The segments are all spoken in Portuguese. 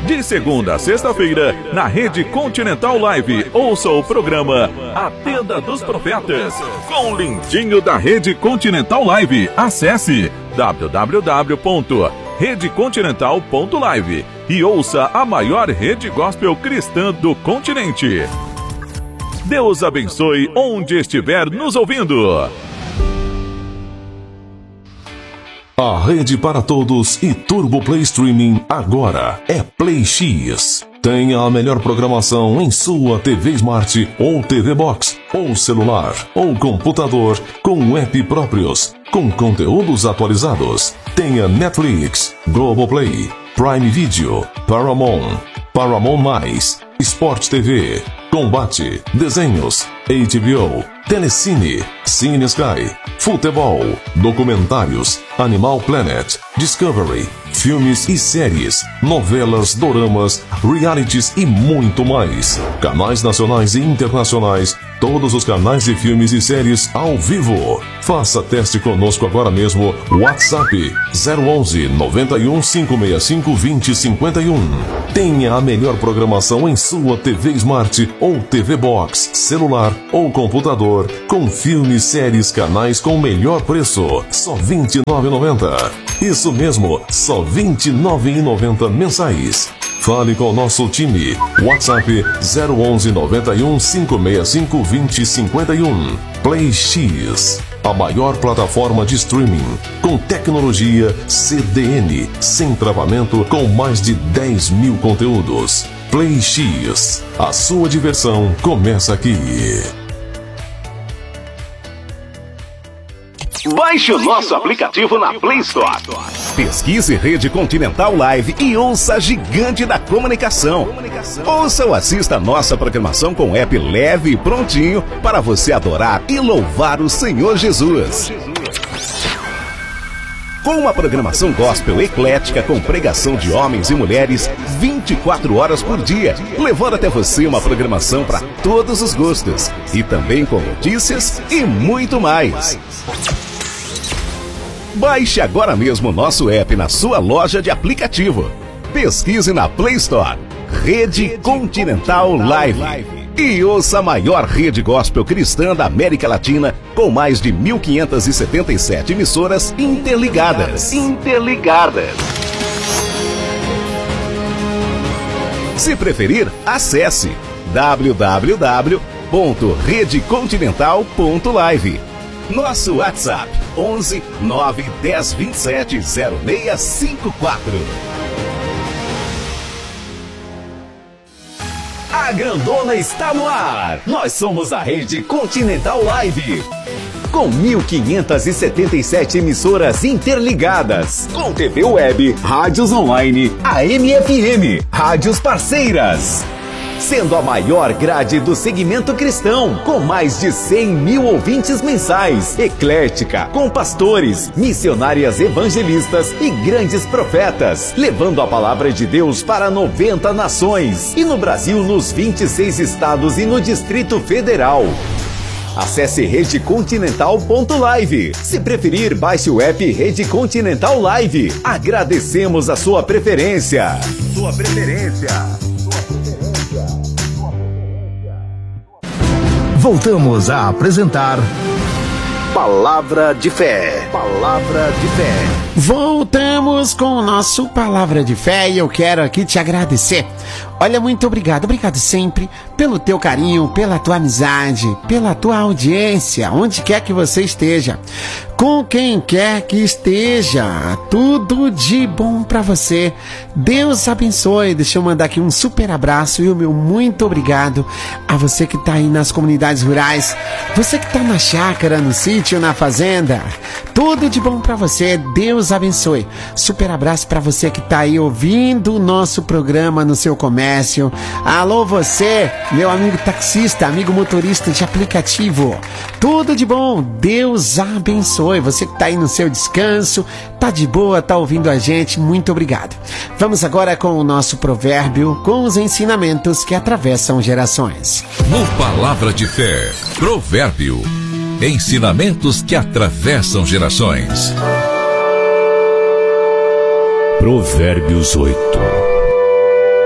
De segunda a sexta-feira, na Rede Continental Live, ouça o programa A Tenda dos Profetas, com o lindinho da Rede Continental Live. Acesse www.redecontinental.live e ouça a maior rede gospel cristã do continente. Deus abençoe onde estiver nos ouvindo. A rede para todos e Turbo Play Streaming agora é Play X. Tenha a melhor programação em sua TV Smart ou TV Box, ou celular, ou computador, com app próprios, com conteúdos atualizados. Tenha Netflix, Globoplay, Prime Video, Paramount, Paramount+, Sport TV, Combate, Desenhos, HBO, Telecine, Cine Sky, Futebol, Documentários, Animal Planet, Discovery, filmes e séries, novelas, doramas, realities e muito mais. Canais nacionais e internacionais, todos os canais de filmes e séries ao vivo. Faça teste conosco agora mesmo. WhatsApp 011 91 565 2051. Tenha a melhor programação em sua TV Smart ou TV Box, celular ou computador, com filmes, séries, canais com melhor preço. Só R$ 29,90. Isso mesmo, só R$ 29,90 mensais. Fale com o nosso time. WhatsApp 011 91 565 2051. Play X, a maior plataforma de streaming com tecnologia CDN, sem travamento, com mais de 10 mil conteúdos. Play X, a sua diversão começa aqui. Baixe o nosso aplicativo na Play Store. Pesquise Rede Continental Live e ouça a gigante da comunicação. Ouça ou assista a nossa programação com app leve e prontinho para você adorar e louvar o Senhor Jesus. Com uma programação gospel eclética com pregação de homens e mulheres 24 horas por dia, levando até você uma programação para todos os gostos e também com notícias e muito mais. Baixe agora mesmo o nosso app na sua loja de aplicativo. Pesquise na Play Store Rede Continental Live e ouça a maior rede gospel cristã da América Latina com mais de 1.577 emissoras interligadas. Se preferir, acesse www.redecontinental.live. Nosso WhatsApp 11 9 10 27 0654. A grandona está no ar. Nós somos a Rede Continental Live, com 1.577 emissoras interligadas, com TV web, rádios online, AM e FM, rádios parceiras, sendo a maior grade do segmento cristão, com mais de 100 mil ouvintes mensais, eclética, com pastores, missionárias evangelistas e grandes profetas, levando a palavra de Deus para 90 nações, e no Brasil, nos 26 estados e no Distrito Federal. Acesse redecontinental.live. Se preferir, baixe o app Rede Continental Live. Agradecemos a sua preferência. Voltamos a apresentar Palavra de Fé. Voltamos com o nosso Palavra de Fé e eu quero aqui te agradecer. Olha, muito obrigado sempre pelo teu carinho, pela tua amizade, pela tua audiência, onde quer que você esteja, com quem quer que esteja, tudo de bom pra você. Deus abençoe. Deixa eu mandar aqui um super abraço e o meu muito obrigado a você que tá aí nas comunidades rurais, você que tá na chácara, no sítio, na fazenda, tudo de bom pra você. Deus abençoe. Super abraço pra você que tá aí ouvindo o nosso programa no seu comércio. Alô você, meu amigo taxista, amigo motorista de aplicativo, tudo de bom. Deus abençoe. Você que tá aí no seu descanso, tá de boa, tá ouvindo a gente, muito obrigado. Vamos agora com o nosso provérbio, com os ensinamentos que atravessam gerações. No Palavra de Fé, provérbio, ensinamentos que atravessam gerações. Provérbios 8.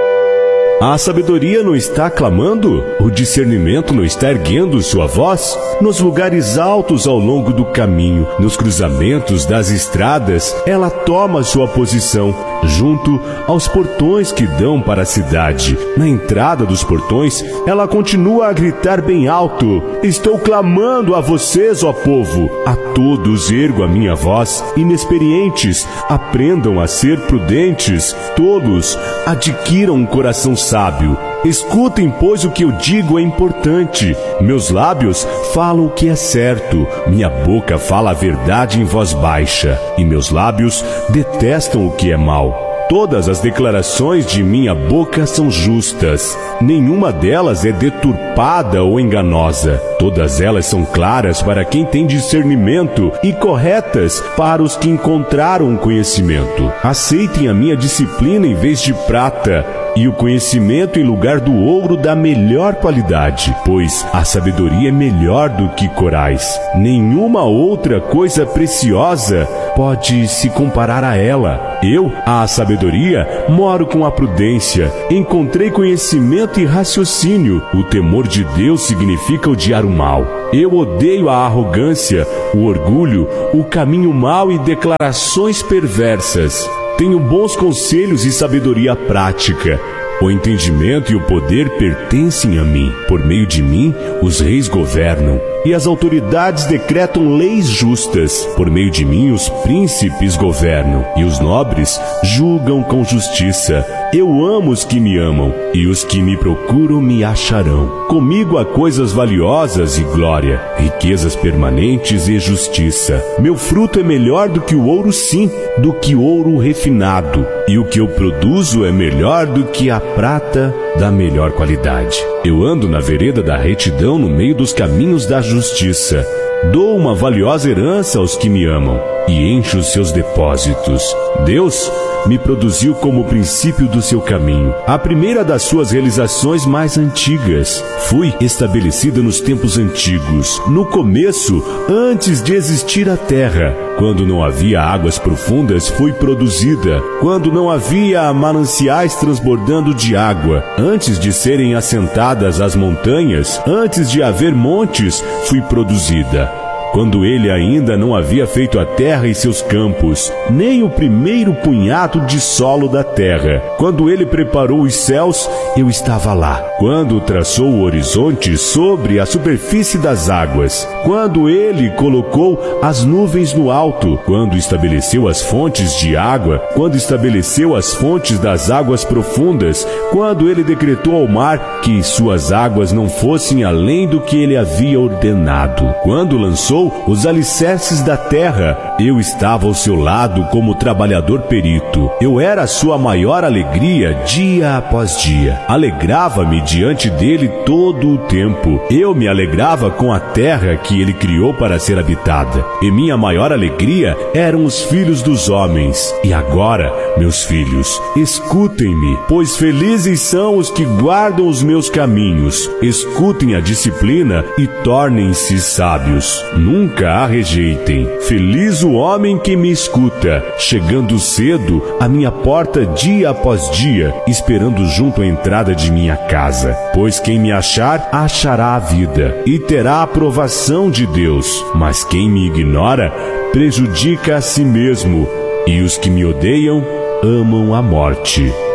A sabedoria não está clamando? O discernimento não está erguendo sua voz? Nos lugares altos ao longo do caminho, nos cruzamentos das estradas, ela toma sua posição, junto aos portões que dão para a cidade. Na entrada dos portões, ela continua a gritar bem alto: estou clamando a vocês, ó povo. A todos ergo a minha voz. Inexperientes, aprendam a ser prudentes. Todos adquiram um coração sábio. Escutem, pois o que eu digo é importante. Meus lábios falam o que é certo. Minha boca fala a verdade em voz baixa. E meus lábios detestam o que é mal. Todas as declarações de minha boca são justas. Nenhuma delas é deturpada ou enganosa. Todas elas são claras para quem tem discernimento e corretas para os que encontraram conhecimento. Aceitem a minha disciplina em vez de prata, e o conhecimento em lugar do ouro da melhor qualidade, pois a sabedoria é melhor do que corais. Nenhuma outra coisa preciosa pode se comparar a ela. Eu, a sabedoria, moro com a prudência. Encontrei conhecimento e raciocínio. O temor de Deus significa odiar o mal. Eu odeio a arrogância, o orgulho, o caminho mau e declarações perversas. Tenho bons conselhos e sabedoria prática. O entendimento e o poder pertencem a mim. Por meio de mim, os reis governam, e as autoridades decretam leis justas. Por meio de mim, os príncipes governam, e os nobres julgam com justiça. Eu amo os que me amam, e os que me procuram me acharão. Comigo há coisas valiosas e glória, riquezas permanentes e justiça. Meu fruto é melhor do que o ouro, sim, do que ouro refinado, e o que eu produzo é melhor do que a prata da melhor qualidade. Eu ando na vereda da retidão no meio dos caminhos da justiça. Dou uma valiosa herança aos que me amam e encho os seus depósitos. Deus me produziu como o princípio do seu caminho, a primeira das suas realizações mais antigas. Fui estabelecida nos tempos antigos, no começo, antes de existir a terra. Quando não havia águas profundas, fui produzida. Quando não havia mananciais transbordando de água. Antes de serem assentadas as montanhas, antes de haver montes, fui produzida. Quando ele ainda não havia feito a terra e seus campos, nem o primeiro punhado de solo da terra. Quando ele preparou os céus, eu estava lá. Quando traçou o horizonte sobre a superfície das águas. Quando ele colocou as nuvens no alto. Quando estabeleceu as fontes de água. Quando estabeleceu as fontes das águas profundas. Quando ele decretou ao mar que suas águas não fossem além do que ele havia ordenado. Quando lançou os alicerces da terra, eu estava ao seu lado como trabalhador perito. Eu era a sua maior alegria dia após dia. Alegrava-me diante dele todo o tempo. Eu me alegrava com a terra que ele criou para ser habitada. E minha maior alegria eram os filhos dos homens. E agora, meus filhos, escutem-me, pois felizes são os que guardam os meus caminhos. Escutem a disciplina e tornem-se sábios. Nunca a rejeitem. Feliz o homem que me escuta, chegando cedo à minha porta dia após dia, esperando junto à entrada de minha casa. Pois quem me achar, achará a vida e terá a aprovação de Deus. Mas quem me ignora, prejudica a si mesmo, e os que me odeiam amam a morte.